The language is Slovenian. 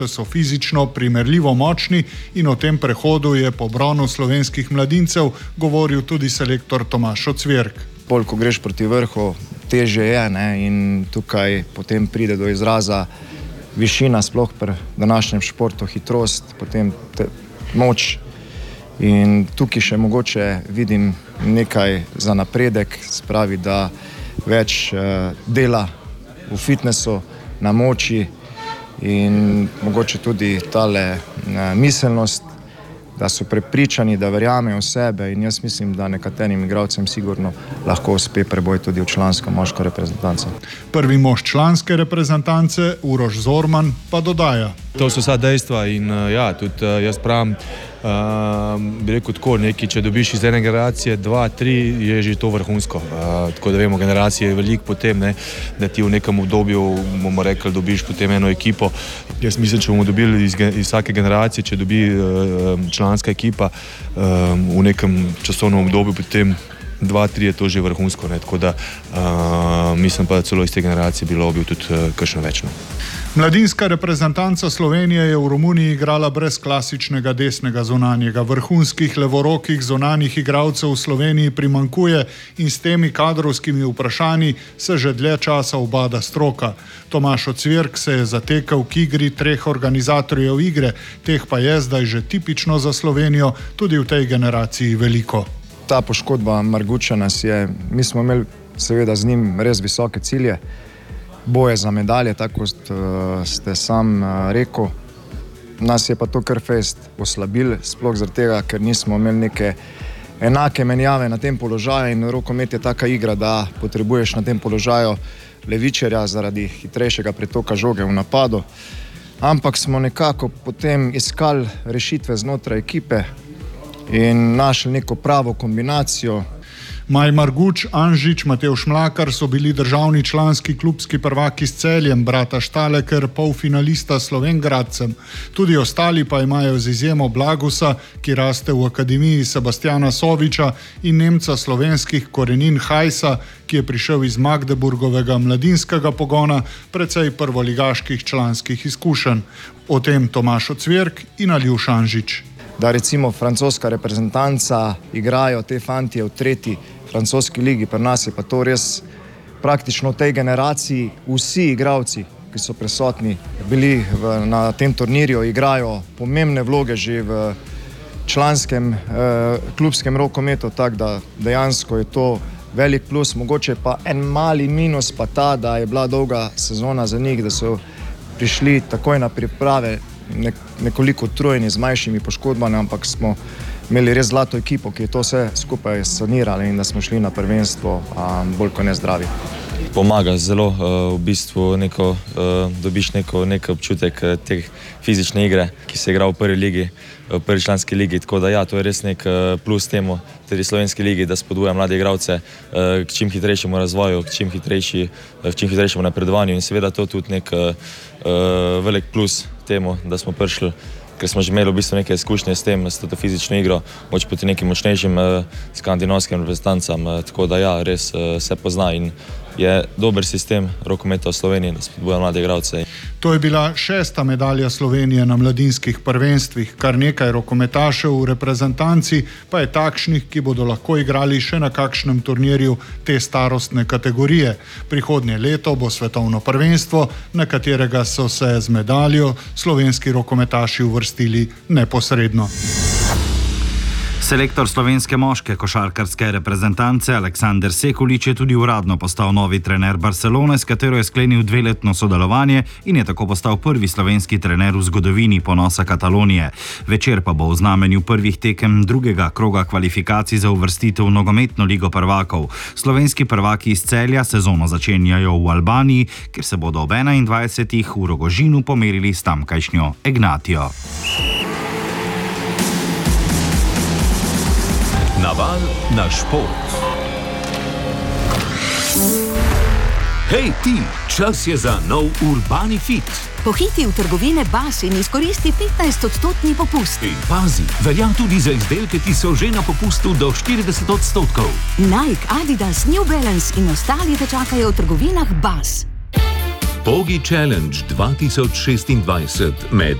so fizično primerljivo močni in o tem prehodu je po bronu slovenskih mladincev govoril tudi selektor Tomaš Ocvirk. Bolj, ko greš proti vrhu, težje je, ne? In tukaj potem pride do izraza višina, sploh pri današnjem športu, hitrost, potem moč. In tukaj še mogoče vidim nekaj za napredek, spravi, da več dela v fitnessu, na moči in mogoče tudi tale miselnost, da so prepričani, da verjamejo v sebe in jaz mislim, da nekaterim igralcem sigurno lahko uspe preboj tudi v člansko moško reprezentanco. Prvi mož članske reprezentance, Uroš Zorman, pa dodaja. To so vsa dejstva in ja, tudi jaz pravim, bi rekel tako, nekaj, če dobiš iz ene generacije, 2, 3, je že to vrhunsko. Tako da vemo, generacije je veliko potem, ne, da ti v nekem obdobju, bomo rekli, dobiš potem eno ekipo. Jaz mislim, če bomo dobili iz vsake generacije, če dobi članska ekipa v nekem časovnem obdobju, potem 2, 3 je to že vrhunsko, ne, tako da mislim pa, da celo iz te generacije bilo bi tudi kakšno več. Mladinska reprezentanca Slovenije je v Romuniji igrala brez klasičnega desnega zunanjega. Vrhunskih levorokih zunanjih igralcev v Sloveniji primanjkuje in s temi kadrovskimi vprašanji se že dlje časa ubada stroka. Tomaš Ocvirk se je zatekel k igri 3 organizatorjev igre, teh pa je zdaj že tipično za Slovenijo tudi v tej generaciji veliko. Ta poškodba Marguča nas je, mi smo imeli seveda z njim res visoke cilje, boje za medalje, tako ste sam rekel. Nas je pa to kar fejst oslabil, sploh zaradi tega, ker nismo imeli neke enake menjave na tem položaju in rokomet je taka igra, da potrebuješ na tem položaju levičarja zaradi hitrejšega pretoka žoge v napadu. Ampak smo nekako potem iskali rešitve znotraj ekipe in našli neko pravo kombinacijo. Maj Marguč, Anžič, Matevž Mlakar so bili državni članski klubski prvaki s Celjem, brata Štaleker, polfinalista s Slovenj Gradcem. Tudi ostali pa imajo z izjemo Blagusa, ki raste v akademiji Sebastiana Soviča, in Nemca slovenskih korenin Hajsa, ki je prišel iz Magdeburgovega mladinskega pogona, precej prvoligaških članskih izkušenj. O tem Tomaš Ocvirk in Aljuš Anžič. Da recimo francoska reprezentanca igrajo te fantje v 3. francoski ligi, pri nas je pa to res praktično v tej generaciji vsi igralci, ki so prisotni, bili na tem turnirju, igrajo pomembne vloge že v članskem klubskem rokometu, tako da dejansko je to velik plus, mogoče pa en mali minus pa ta, da je bila dolga sezona za njih, da so prišli takoj na priprave nekoliko utrujeni z manjšimi poškodbami, ampak smo imeli res zlato ekipo, ki je to vse skupaj sanirala in da smo šli na prvenstvo bolj kot ne zdravi. Pomaga zelo, v bistvu dobiš nek občutek te fizične igre, ki se igra v prvi ligi, v prvi članski ligi, tako da ja, to je res nek plus temu, tudi slovenski ligi, da spodbuja mlade igralce k čim hitrejšemu razvoju, k čim hitrejšemu napredovanju in seveda to tudi nek velik plus temu, da smo prišli, ker smo že imeli v bistvu neke izkušnje s tem, s to fizično igro, moč proti nekim močnejšim skandinavskim reprezentancam, tako da ja, res se pozna in je dober sistem rokometa v Sloveniji, da spodbuja mlade igralce. To je bila 6. medalja Slovenije na mladinskih prvenstvih. Kar nekaj rokometašev v reprezentanci pa je takšnih, ki bodo lahko igrali še na kakšnem turnirju te starostne kategorije. Prihodnje leto bo svetovno prvenstvo, na katerega so se z medaljo slovenski rokometaši uvrstili neposredno. Selektor slovenske moške košarkarske reprezentance Aleksander Sekulič je tudi uradno postal novi trener Barcelone, s katero je sklenil 2-letno sodelovanje in je tako postal prvi slovenski trener v zgodovini ponosa Katalonije. Večer pa bo v znamenju prvih tekem drugega kroga kvalifikacij za uvrstitev v nogometno ligo prvakov. Slovenski prvaki iz Celja sezono začenjajo v Albaniji, kjer se bodo ob 21. v Rogožinu pomerili s tamkajšnjo Egnatijo. Naval na šport. Hej ti, čas je za nov Urbani Fit. Pohiti v trgovine Bas in izkoristi 15% popust. In pazi, velja tudi za izdelke, ki so že na popustu do 40%. Nike, Adidas, New Balance in ostali te čakajo v trgovinah Bas. Pogi Challenge 2026 med